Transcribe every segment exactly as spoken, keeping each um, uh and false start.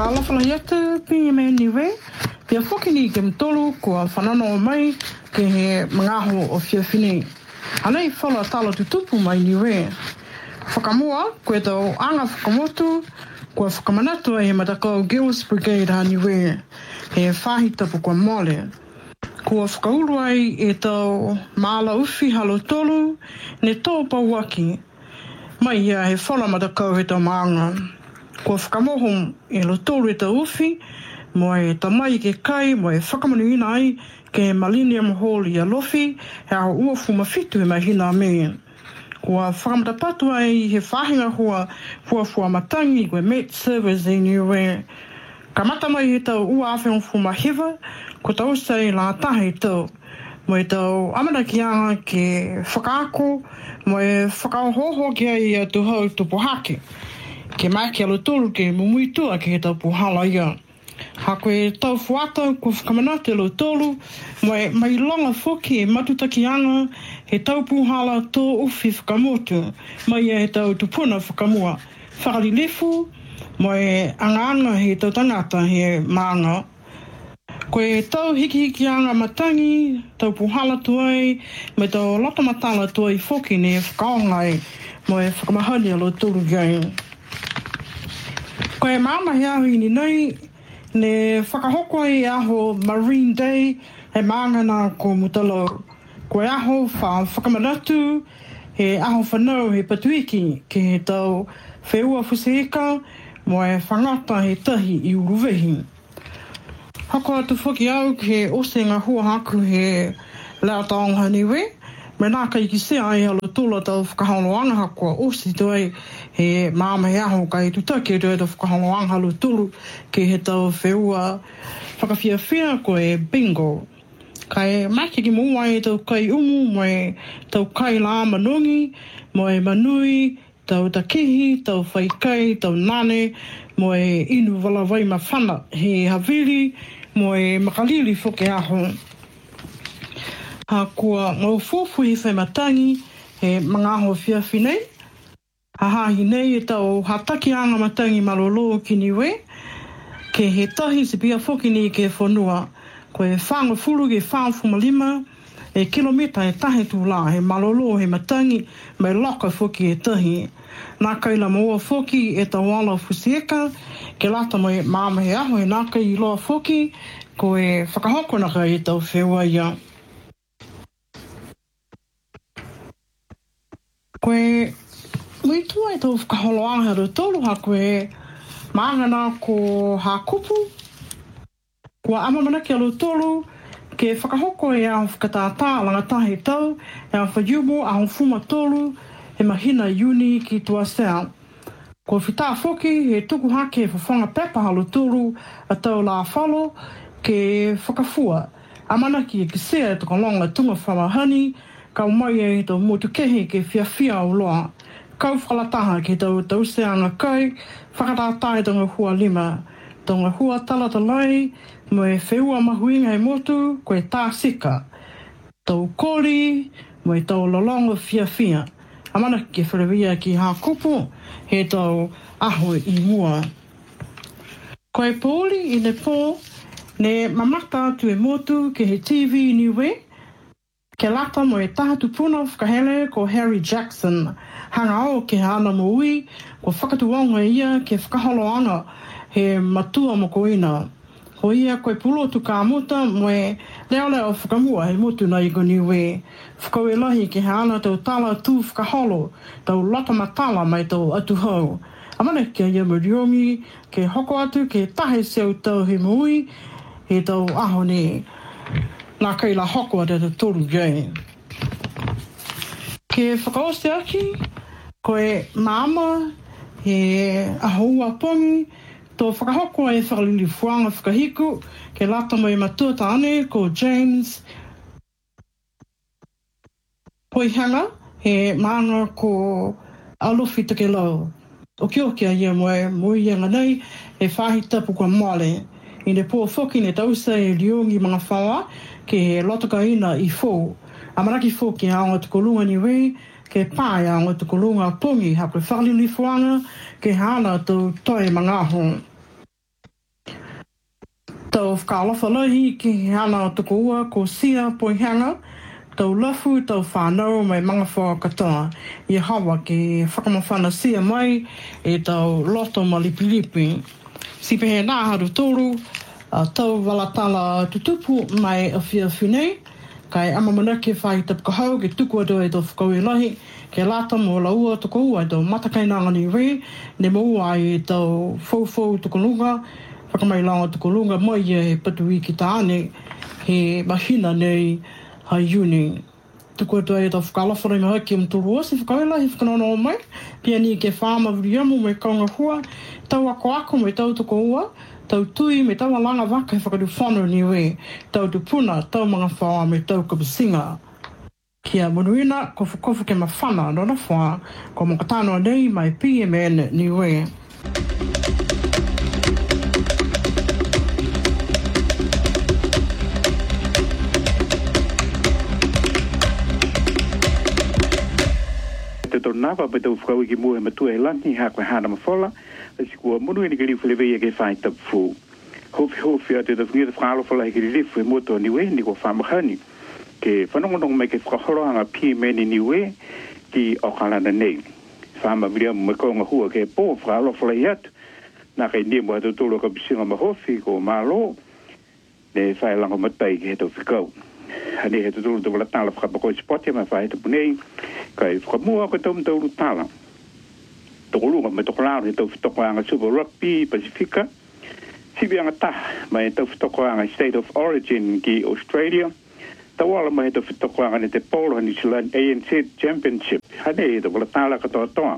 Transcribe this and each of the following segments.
whakaalawhala iata pi me niwe. Pia whoki ni ke mtolu kua whanano o mai ke he mangaho o whiawhine. Anei whala tala tutupu mai niwe. Whakamua, koe tau anga whakamotu, kua whakamanatu e he matakau Girls Brigade ha niwe. He whahi tapu kua mole. Kua whakauru ai e tau maala uwhi halo tolu, ne tō pauaki. Mai ia he whala matakau he tau maanga. Kua whakamohom e lo tolu e tau uwhi, mo e tamai ke kai, mo e whakamanu ina ai ke Millennium Hall i alofi, he aho ua fumawhitu e mahina me. Kua whakamatapatu ai he whahinga hua fuafua matangi koe Met Service e niwe. Ka mata mai he tau ua awhiong fumahiva, ko tau sei la tahe tau. Mo e tau amanakianga ke whakaako, mo e whakaohoho ki ai a tuhau tupuhake. Ke mai ke alo tolu ke mumuitua ke he tau puhala ia. Ha koe tau fuata ko whakamanate lo tolu, mo e mai longa whoki e matutakianga he tau puhala tō uwhi whakamotu, mai e he tau tupuna whakamua. Whakalilefu, mo e angaanga he tau tangata he maanga. Koe tau hiki hiki anga matangi, tau puhala tuai, me tau lota matala tuai whoki ne whakaongai, mo e whakamahani alo tolu gai. Koe maama he ahi ni nei, ne whakahoko ai aho Marine Day he maangana ko mutalo. Koe aho wha whakamanatu he aho whanau he patuiki ke he tau wheua whuseeka mo e whangata he tahi i uruwehi. Hako atu whaki au ke ose ngā hua haku he leo taonga niwe. Me nā kai ki se ai alo tula tau whakaholoanga hakoa osi tuai he māma he aho kai tutake tuai tau whakaholoanga alo tulu ke he tau wheua whakawhiawhia ko e bingo. Kai maike ki mua e tau kai umu mo e tau kai la manungi, mo e manui, tau takihi, tau whaikai, tau nane, mo e inu wala wai mawhana he haviri, mo e makalili whoke aho. Ha kua ngau fufu i whai matangi he mangaho whiawhinei. Ha hahi nei e tau hataki anga matangi malolo ki niwe. Ke he tahi se pia whoki ni ke whanua. Ko e whanga furu ke whawhuma lima e kilomita e tahe tūla he malolo he matangi mai loka whoki e tahi. Nā kaila maua whoki e tau ala fusieka ke lata mai māma he aho e nā kai i loa whoki ko e whakahokonaka e tau whewa ia. Koe mui tua e tau whakaholoanga ro tolu ha koe maangana ko ha kupu. Kua amamanaki alo tolu ke whakahoko e au whakatātā langa tahe tau e au whaiumo au fuma tolu he mahina uni ki tua sea. Ko whita whoki he tuku hake e whawhanga pepa alo tolu a tau la whalo ke whakafua. Amanaki e kisea e tukalonga tunga whamahani kau mai e tau motu kehe ke whiawhia o loa. Kau whakalataha ke tau tau seanga kai, whakatātai tonga hua lima. Tonga hua talata lai, mo e wheua mahuinga e motu, ko e tā sika. Tau kori, mo e tau lalonga whiawhia. Amana ke wharawia ki hā kupu, he tau aho i mua. Ko e pōli i ne pō, ne mamata atu e motu ke he T V niwe, ke lata mo e taha tupuna whakahele ko Harry Jackson. Hanga o ke hana mo ui, ko whakatuanga ia ke whakaholoanga he matua mo ko ina. Ho ia koe pulotu ka muta mo e leo leo whakamua he motu na i ko niwe. Whakau e lahi ke hana tau tala tū whakaholo, tau lata matala mai tau atu hau. Amana kia ia muriongi, ke hoko atu ke tahe seo tau he mui, he tau aho ne. Nā kai la hoko a te toru gai. Ke whakaose aki, koe māma he ahoua pongi, tō whakahoko e whakalili fuanga whakahiku, ke lata mai matua tāne ko James Poihanga, he maanga ko Alofi Take Lau. O ki okia ia moe, mui ianga nei, e whahi tapu kua male. I ne pō whoki ne tausa e riongi mga whawa, ke he lotaka ina i fō. Amaraki fō ke aonga tukolunga ni wei, ke pāi aonga tukolunga pongi, ha koe whakalili fuanga, ke hana tau toi mga ho. tau whakalofa ki hana o tuku ua ko sia poihanga, tau lafu, tau whanau mai mga whakatoa. I hawa ke whakamawhana sia mai e tau loto ma lipilipi. Si pehe nā haru tōru, uh, tau walatala tutupu mai a whia whinei, kai ama mana ke whai tapka hau ke tuku ado e tau whakau e lahi, ke lata mo la ua tuku ua e tau matakainanga ni re, ne mo ua e tau fau-fau tuku lunga, whakamailanga tuku lunga mai e patu i ki tāne, he mahina nei hai uni. Tuku ado e tau whakalawharai mai haki am turu osi, whakau e lahi whakanono o mai, pia ni ke whāma vuriamu mai kaunga hua, tau ako ako mai tau tuku ua, tau tui me tau alanga waka he whakadu whanu ni we, tau tupuna, tau mga whaua me tau kapasinga. Kia munuina, kofu kofu ke mawhana, nona wha, ko mokatano nei mai P M N ni we. Te tō nāwa pe tau whakau i ki mua he matua e lani, hā koe hāna mawhola, asi kua munu ni ki riu whalewei ke whai tapu fu. Hofi hofi a te tau whingia te whālawhala he ki riu e moto ni we, ni ko whamahani. Ke whanongonong mai ke whakahoroanga P M N ni we, ki o kalana nei. Whamawhiria mo me kaunga hua ke pō whālawhala i atu. Nā kai nia mua tau tōro ka pisinga mahofi ko mālo, ne whai langa matai ke he tau whikau. Hane he tau tōro tau wala tāla whakapakoi spoti mai whai tapu nei, kai whakamua ko tau mtauru tāla. Tokolunga me tokolaro he tau whitokoanga Super Rugby Pasifika, sibianga ta mai tau whitokoanga State of Origin ki Australia, tau ala mai tau whitokoanga ne te Polo New Zealand A N Z Championship, hane he tau wala tāla katoa toa.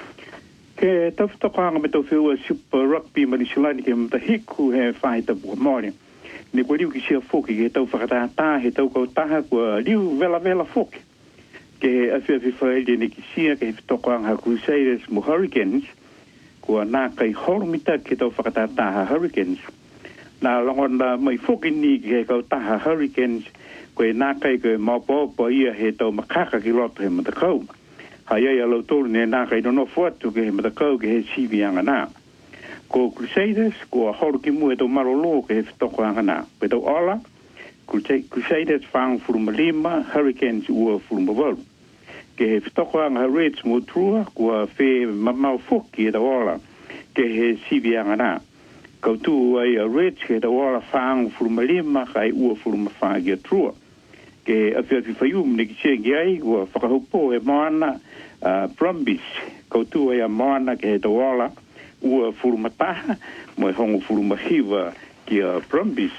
Ke tau whitokoanga me tau whiua Super Rugby ma New Zealand ke mtahiku he whahi tapu kamori. Ne kua riu ki sia foki ke tau whakatata he tau kautaha kua riu vela vela foki. Ke awhia whiwhaele ne ki sia ke he whitokoanga Crusaders mo Hurricanes, kua nā kai horomita ke tau whakatataha Hurricanes. Nā longona mai foki ni ke he kautaha Hurricanes, koe nā kai koe maupopo ia he tau makaka ki loto he matakau. Hai ai alau tōru ne nā kai nono fuatu ke he matakau ke he sivianga nā. Ko Crusaders, kua horu ki mua e tau marolo ke he whitokoanga nā. Pe tau ola, Crusaders whang furuma lima, Hurricanes ua furuma waru. Ke he whitokoanga Reds mo trua, kua whe mamau fuki e tau ola, ke he sivianga nā. Kautu ai a Reds ke tau ola whang furuma lima, kai ua furuma whangi a trua. Ke awhia whiwhaium ne ki sengi ai, kua whakahupo e moana uh, Brumbies. Kautu ai a moana ke he tau ola, ua furumataha, mo e hongo furumahiwa ki a Brumbies.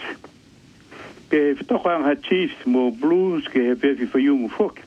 Ke whitokoanga Chiefs mo Blues ke he pewi whaiumu whoki.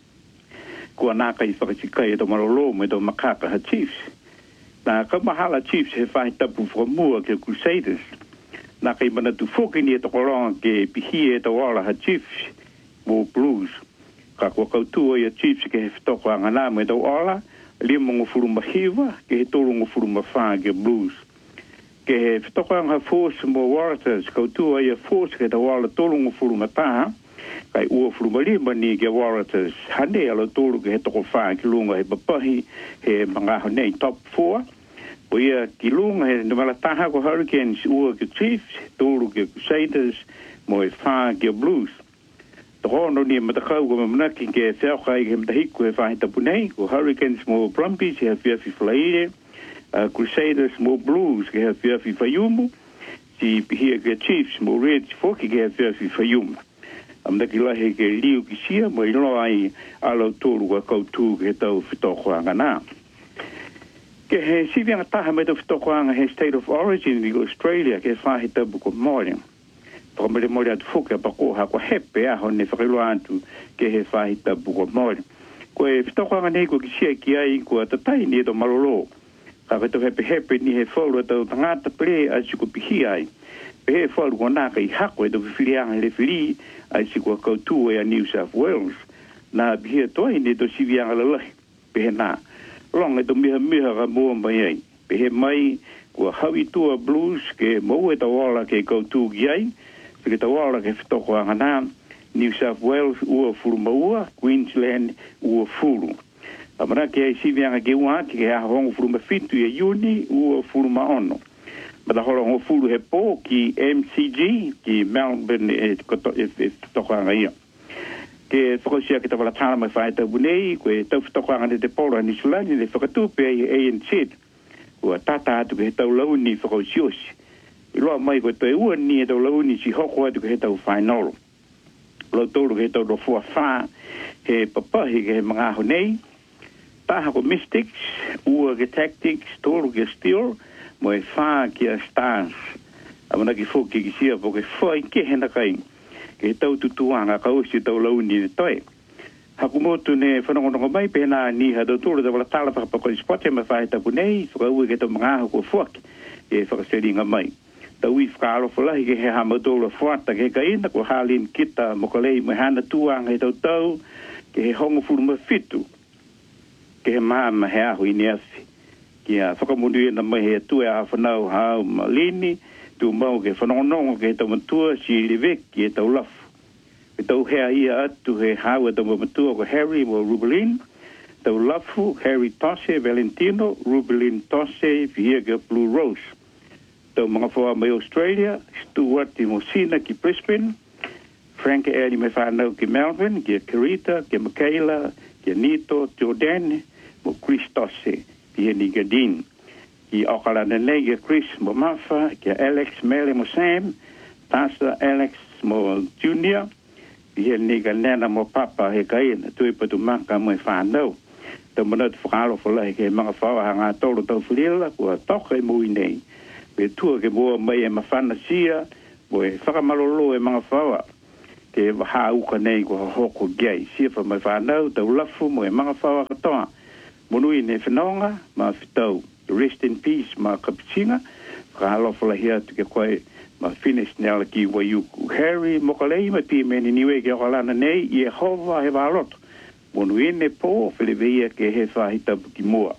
Kua nāka i whakatikai e tau marolo mo e tau makaka ha Chiefs. Nā ka mahala Chiefs he whahi tapu whamua ke Crusaders. Nā kai manatu whoki ni e tau koronga ke pihi e tau ala ha Chiefs mo Blues. Ka kua kautua i a Chiefs ke he whitokoanga nā mo e tau ala, lima ngo furumahiwa ke he toro ngo furumawha ke Blues. Ke he whitokoanga Force mo Waratahs, kautua i a Force ke tau ala toro ngo furumataha, kai ua furumalima ni ke Waratahs. Hane ala toro ke he toko wha ki lunga he papahi, he mga honei top four. O ia ki lunga he numalataha ko Hurricanes ua ke Chiefs, toro ke Crusaders, mo e wha ke Blues. Tohono ni matakau ko mamanaki ke whaukai ke matahiku he whahi tapunei, ko Hurricanes mo Brumbies he whiawhi whalaire, uh, Crusaders mo Blues ke he whiawhi whaiumu, si pihia ke Chiefs mo Reds whoki ke he whiawhi whaiumu. Amnaki lahe ke liu ki sia mo ilo ai alau tōru ka kautu ke he tau whitokoanga nā. Ke he sivianga taha me tau whitokoanga he State of Origin i Australia ke he whahi tapu ko mōria. Whakamare mori atu whuke a pako ha kua hepe aho ne whakailua atu ke he whahi tapu ko mori. Ko e whitokoanga nei ko ki sia ki ai kua tatai ni e to marolo. Ka weto hepe hepe ni he whaulu atau tangata ple a si ko pihi ai. Pe he whaulu ko naka i hako e to whiwhirianga le whiri a si kua kautu e a New South Wales. Nā pihia toi ni to sivianga lalahi. Pe he nā. Long e to miha miha ka mua mai ai. Pe he mai kua hawi tua Blues ke mau e tawala ke kautu ki ai. Ke tawala ke whitokoanga nā, New South Wales ua furumaua, Queensland ua furu. Amana ke ai sivianga ke uati ke ahongo furuma fitu e Iuni ua furuma ono. ma da holo ngofulu he po ki M C G ki Melbourne e koto e tokoanga ia ke fokosia ki tawala tala mai whae tau bunei koe tau tokoanga ne te polo ni sulani ne whakatupe A N Z ua tata atu ke he tau lau ni whakosiosi i loa mai koe te ua ni e tau lau ni si hoko atu ke he tau whainolo lau tolu ke he tau rofua wha he papahi ke he mga aho nei taha ko mystics ua ke tactics tolu ke steel mo e wha ki a stars amana ki fōki ki sia po ke whai ke hena kai ke tau tutuanga ka usi tau lau ni toi haku motu ne whanongonongo mai pēnā ni ha tau tūra tawala tala whakapako i spote ma whae tapu nei whakaua ke tau mga aho ko whuaki e whakaseringa mai tau i whakaaro whalahi ke he hamadola whuata ke ka ina ko halin kita mo ka lei mo hana tuanga he tau tau ke he hongo furu ma fitu ke he maa ma he aho i neasi kia whakamundu e na mai he tue a whanau hao malini, tu mau ke whanongonongo ke he tau matua si Liveki e tau lafu. Ke tau hea ia atu he hao e tau matua ko Harry mo Rubelin, tau lafu Harry Tosse Valentino, Rubelin Tosse via ke Blue Rose. Tau mga whaua mai Australia, Stuart i Mosina ki Brisbane, Frank e ali me whanau ki Melbourne, ki Carita, ki Michaela, ki Nito, Jordan, mo Chris Tosse. Ki ni Gadin ki Auckland nei ki Chris mo Mafa ki Alex Mele mo Sam Tasa Alex mo Junior ki ni Nana mo Papa he kai na tu pa tu maka mo whanau te mana te whakalo whalai ke mga whaua hanga tolo tau whilela kua toka e mui nei pe tua ke mua mai e mawhana sia mo e whakamalolo e mga whaua ke waha uka nei kua hoko gei sia wha mai whanau tau lafu mo e mga whaua katoa Monui ne whanonga, ma whitau. Rest in peace, ma kapitinga. Whakahalofola hea tu ke koe, ma finish nela ki waiuku. Harry, mokalei, ma pi meni niwe ke okalana nei, i e hova he waloto. Monui ne po, whileweia ke he whahitapu ki mua.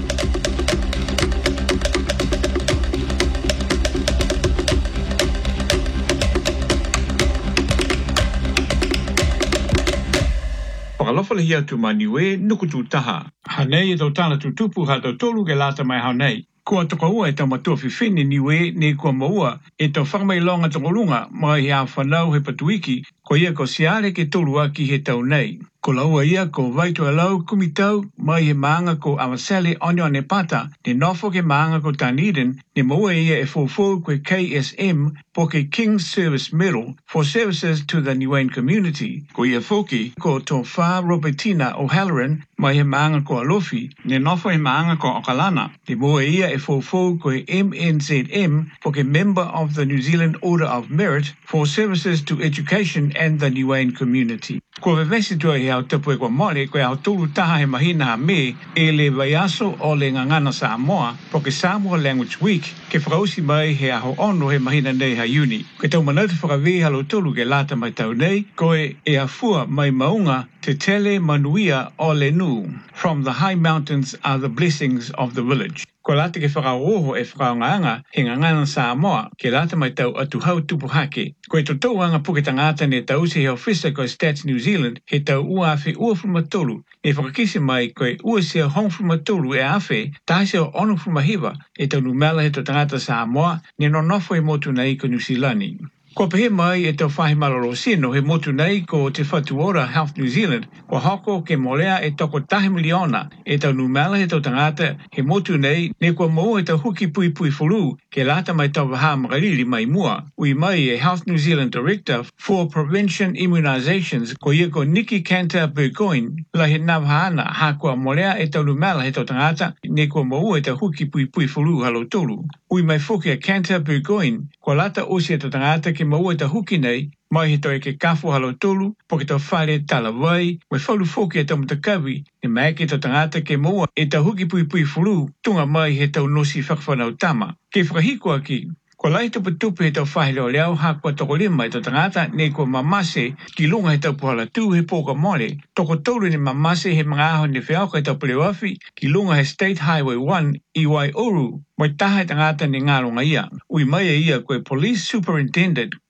Whakalofala hia tu maniwe nuku tu taha. Hanei e tau tala tu tupu ha tau tolu ke lata mai haunei. Kua toka ua e tau matua whiwhine niwe ne kua maua e tau whakamai longa tongolunga mai hea whanau he patuiki ko ia ko siare ke tolu aki he tau nei. Ko laua ia ko vaitu alau kumitau mai he maanga ko Amasele Onyo ne pata ne nofo ke maanga ko Dunedin ne maua ia e fufu ko K S M po ke King's Service Medal for services to the Niuean community. Ko ia foki ko Tofa Robertina O'Halloran mai he maanga ko Alofi ne nofo he maanga ko Okalana ne maua ia e fufu ko M N Z M po ke member of the New Zealand Order of Merit for services to education and the Niuean community. Ko vevesi tua he au tapu e kua mole koe au tulu taha he mahina ha me e le vaiaso o le ngangana Samoa po ke Samoa Language Week ke whakausi mai he aho ono he mahina nei ha uni. Ke tau manauta whakawe halo tulu ke lata mai tau nei koe e afua mai maunga te tele manuia o le nu. From the high mountains are the blessings of the village. Ko lata ke whakaoho e whakaongaanga he ngangana Samoa ke lata mai tau atu hau tupu hake. Ko e to tauanga puke tangata ne tau se he ofisa ko Stats New Zealand he tau ua awhi ua frumatolu. E whakakisi mai ko e ua se hong frumatolu e awhi tae se o ono frumahiva e tau numela he to tangata Samoa ne no nofo e motu nei ko New Zealandi. Ko pehe mai e tau whahi malolo sino he motu nei ko te whatuora Health New Zealand ko hoko ke molea e toko tahi miliona e tau numela he tau tangata he motu nei ne kua mau e tau huki pui pui fulu ke lata mai tau waha makariri mai mua. Ui mai e Health New Zealand Director for Prevention Immunizations ko ia ko Nikki Cantor Burgoyne la he navahana ha kua molea e tau numela he tau tangata ne kua mau e tau huki pui pui fulu halo tolu. Ui mai fuki a Cantor Burgoyne ko lata osi e tau tangata ke maua e ta huki nei, mai he toi ke kafu halo tolu, po ke tau whare tala wai, mai whalu foki e tau matakawi, ne mai ke tau tangata ke maua e ta huki pui pui fulu, tunga mai he tau nosi whakawhanau tama. Ke whakahiko aki, ko lai tupu tupu he tau whahi leo leo ha kua toko lima e tau tangata ne kua mamase ki lunga he tau puhala tu he poka mole. Toko tolu ne mamase he mga aho ne whiauka he tau Pelewafi ki lunga he State Highway one i Waiuru. Mai taha tangata ni ngalonga ia. Ui mai ia koe Police Superintendent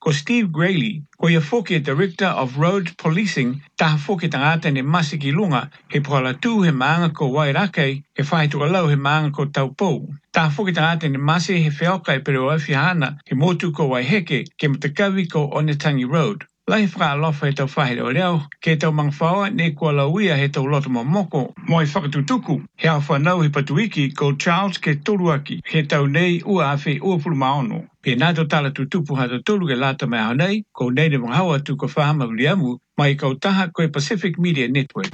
ko Steve Grayley, ko ia foki Director of Road Policing, taha foki tangata ne Masiki Lunga, he pola tu he maanga ko Wairake, he whai tukalau he maanga ko Taupou. Taha foki tangata ne Masi he whioka e pero awhi hana, he motu ko Waiheke, ke matakawi ko Onetangi Road. Lai whakalofa he tau whahe reo reo, ke tau mangwhaoa ne kua lauia he tau loto mamoko, mo i whakatutuku, he au whanau he patuiki ko Charles ke toruaki, he tau nei ua awhi ua pulu maono. Pe nātou tala tutupu hata tolu ke lata mai hanei, ko nei de manghaua tu ko whahama uliamu, mai kau taha koe Pacific Media Network.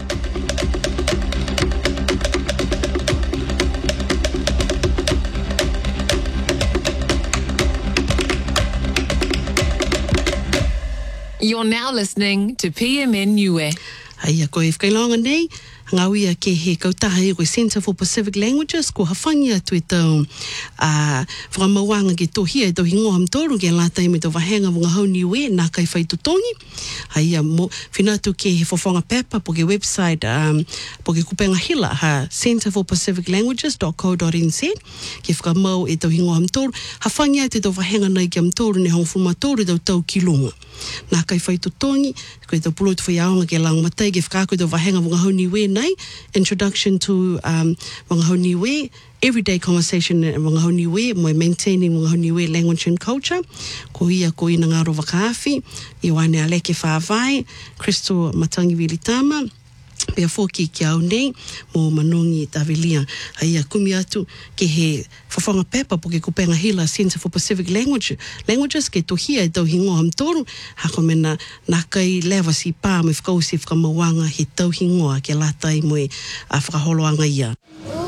You're now listening to P M N Niue. Aia koe whakailonga nei, ngawia ke he kautaha e koe Centre for Pacific Languages, ko hawhangi atu e tau uh, whakamauanga ke tohia e tau hingoa hamtoru ke lata i me tau wahenga wunga hau niue nā kai whai tutongi. Aia mo whinatu ke he whawhonga pepa po ke website um, po ke kupenga hila ha centre for pacific languages dot co dot n z ke whakamau e tau hingoa hamtoru. Hawhangi atu e tau wahenga nei ke hamtoru ne hong fumatoru tau tau kilunga. Nā kai whai tutongi, koe tau pulo tu whaiaonga ke lang matai ke whakako tau wahenga wunga hau niue nei, Introduction to um, wunga hau niue, everyday conversation in wunga hau niue, mo maintaining wunga hau niue language and culture, ko ia ko ina ngaro wakaafi, i wane aleke whaavai, Crystal Matangi Vilitama, pia foki ki au nei, mo manongi tawilia. Haia kumi atu ke he whawhanga pepa po ke kupenga hila Centre for Pacific Language, Languages ke tohia e tau hingoa hamtoru, hako mena nā kai lewa si pā me whakausi whakamawanga he tau hingoa ke latai mo e a whakaholoanga ia.